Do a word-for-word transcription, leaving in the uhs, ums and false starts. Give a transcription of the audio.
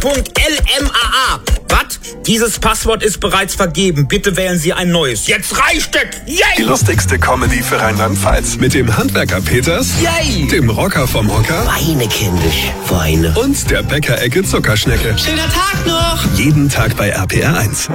lmaa. Was? Dieses Passwort ist bereits vergeben. Bitte wählen Sie ein neues. Jetzt reicht es! Yay! Die lustigste Comedy für Rheinland-Pfalz. Mit dem Handwerker Peters, Yay! Dem Rocker vom Hocker Weine, kindisch, Weine. und der Bäckerecke Zuckerschnecke. Schöner Tag noch! Jeden Tag bei R P R eins.